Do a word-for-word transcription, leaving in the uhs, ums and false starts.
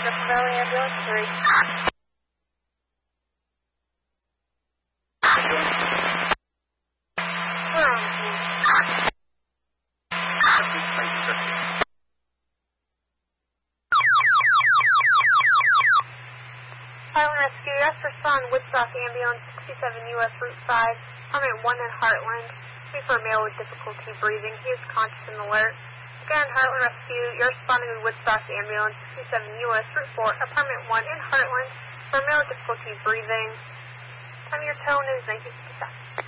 Napa Valley Ambulance three. Highland Rescue, yes, respond Woodstock Ambulance sixty-seven U S Route five, Apartment one in Heartland. Looking for a male with difficulty breathing. He is conscious and alert. Again, Heartland Rescue, you're responding with Woodstock Ambulance sixty-seven U S Route four, Apartment one in Heartland for a male with difficulty breathing. Time of your tone is nineteen fifty-seven.